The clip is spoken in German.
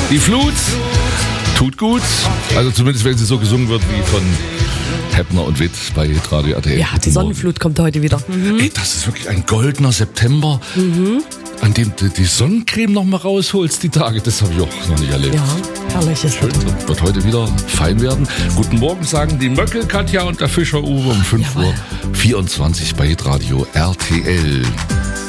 Die Flut tut gut. Also zumindest, wenn sie so gesungen wird wie von Heppner und Witt bei Radio RTL. Ja, die Sonnenflut kommt heute wieder. Ey, das ist wirklich ein goldener September, an dem du die Sonnencreme noch mal rausholst, die Tage. Das habe ich auch noch nicht erlebt. Ja, herrliches Schön, wird heute wieder fein werden. Guten Morgen sagen die Möckel, Katja und der Fischer Uwe um 5:24 Uhr bei Radio RTL.